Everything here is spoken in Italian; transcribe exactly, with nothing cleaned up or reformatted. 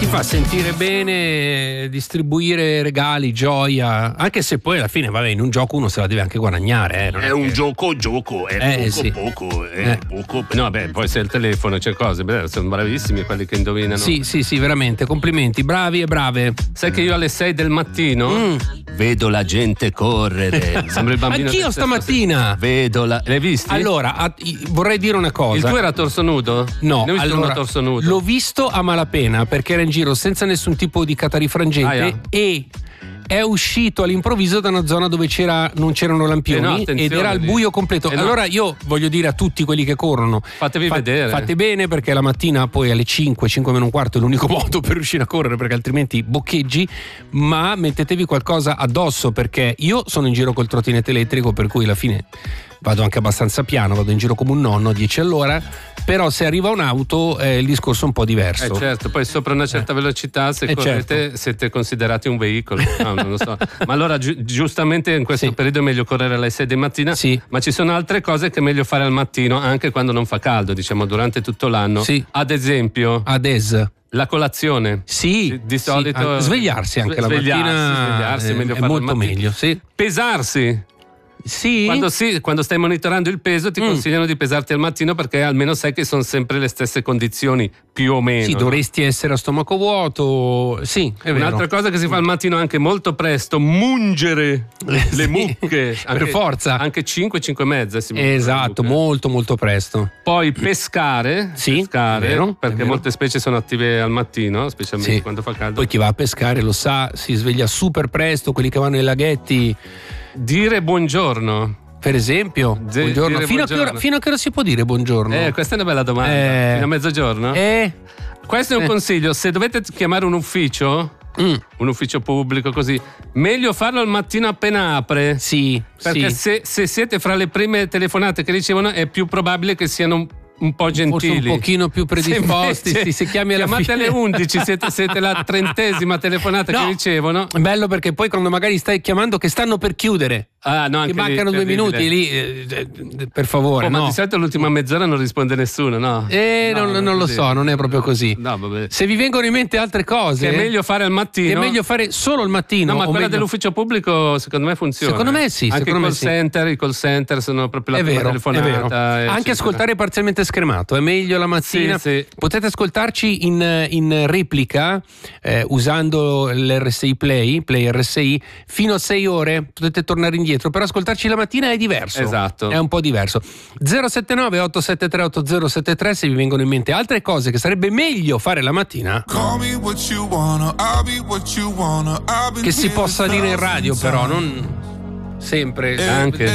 ti fa sentire bene, distribuire regali, gioia, anche se poi alla fine, vabbè, in un gioco uno se la deve anche guadagnare. Eh, non è, è un che... gioco, gioco, è eh, poco, sì. poco, è eh. poco. No, beh, poi se il telefono c'è cose, beh, sono bravissimi quelli che indovinano. Sì, sì, sì, veramente, complimenti, bravi e brave. Sai che io alle sei del mattino Mm. vedo la gente correre. Sembra il bambino. Anch'io del stamattina. sesto- Vedo la. L'hai visti? Allora, a- i- vorrei dire una cosa. Il tuo era a torso nudo? No, Ne ho visto allora, uno a torso nudo. l'ho visto a malapena perché era in giro senza nessun tipo di catarifrangente Ah, yeah. e è uscito all'improvviso da una zona dove c'era, non c'erano lampioni Eh no, attenzione ed era al lì. buio completo. Eh no. Allora io voglio dire a tutti quelli che corrono, Fatevi vedere. Fate bene, perché la mattina poi alle cinque, cinque meno un quarto è l'unico modo per riuscire a correre, perché altrimenti boccheggi, ma mettetevi qualcosa addosso, perché io sono in giro col trottinetto elettrico, per cui alla fine vado anche abbastanza piano, vado in giro come un nonno a dieci all'ora, però se arriva un'auto eh, il discorso è un po' diverso. Eh certo, poi sopra una certa velocità se Eh, correte certo. siete considerati un veicolo. No, non lo so. Ma allora gi- giustamente in questo Sì. periodo è meglio correre alle sei di mattina, Sì. ma ci sono altre cose che è meglio fare al mattino anche quando non fa caldo, diciamo durante tutto l'anno. Sì. Ad esempio Ades. la colazione. Sì, Di- di sì, solito- an- svegliarsi anche la Svegliarsi, mattina svegliarsi, è meglio è farlo al molto mattino. meglio, sì. Pesarsi. Sì. Quando, sì, quando stai monitorando il peso ti Mm. consigliano di pesarti al mattino perché almeno sai che sono sempre le stesse condizioni, più o meno. Sì, no? dovresti essere a stomaco vuoto. Sì, è vero. Un'altra cosa che si fa al mattino anche molto presto, mungere le Sì, mucche. Anche, per forza. Anche cinque, cinque e mezza si mungono le Esatto, mucche. molto molto presto. Poi pescare, Sì, pescare è vero, è perché vero. molte specie sono attive al mattino, specialmente Sì. quando fa caldo. Poi chi va a pescare lo sa, si sveglia super presto, quelli che vanno ai laghetti, Dire buongiorno. per esempio. Ze- buongiorno. dire Fino, A che buongiorno. ora, fino a che ora si può dire buongiorno? Eh, questa è una bella domanda. Eh. Fino a mezzogiorno? Eh? Questo è un Eh. consiglio, se dovete chiamare un ufficio, Mm. un ufficio pubblico così, meglio farlo al mattino appena apre. Sì, Perché sì. se, se siete fra le prime telefonate che ricevono è più probabile che siano un, un po' gentili. Forse un pochino più predisposti, Se invece sì, se chiami alla chiamate fine. alle undici, siete, siete la trentesima telefonata No. che ricevono. È bello perché poi quando magari stai chiamando che stanno per chiudere, Ah, no, ti anche lì, mancano due terribile. minuti lì, eh, eh, per favore, Oh, ma no. di solito l'ultima mezz'ora non risponde nessuno, no? Eh, No, non, è non lo così. so, non è proprio così. No, vabbè. Se vi vengono in mente altre cose, Che è meglio fare al mattino. che è meglio fare solo al mattino. No, ma o quella meglio- dell'ufficio pubblico secondo me funziona. Secondo me sì, Anche secondo i me call sì. center, i call center sono proprio la È prima vero, è telefonata. vero. eccetera. Anche ascoltare parzialmente schermato è meglio la mattina. Sì, sì. Potete ascoltarci in, in replica eh, usando l'R S I Play, Play R S I, fino a sei ore. Potete tornare indietro. Per ascoltarci la mattina è diverso. Esatto. È un po' diverso. zero sette nove otto sette tre otto zero sette tre se vi vengono in mente altre cose che sarebbe meglio fare la mattina. Che si possa dire in radio, però, non sempre. Anche.